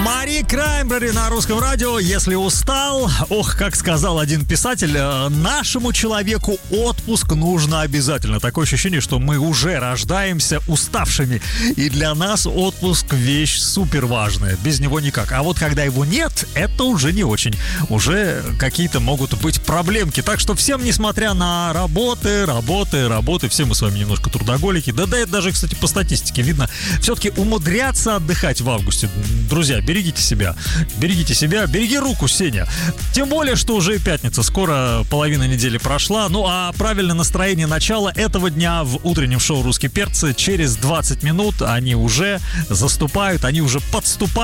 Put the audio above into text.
Мари Краймбрери на русском радио. Если устал, как сказал один писатель, нашему человеку отпуск нужно обязательно. Такое ощущение, что мы уже рождаемся уставшими. И для нас отпуск вещь супер важная. Без него никак. А вот когда его нет, это уже не очень. Уже какие-то могут быть проблемки. Так что всем, несмотря на работы, все мы с вами немножко трудоголики. Да это даже, кстати, по статистике видно. Все-таки умудряться отдыхать в августе. Друзья, берегите себя, береги руку, Сеня. Тем более, что уже пятница, скоро половина недели прошла. Ну а правильное настроение начала этого дня в утреннем шоу «Русские перцы» через 20 минут они уже заступают, они уже подступают.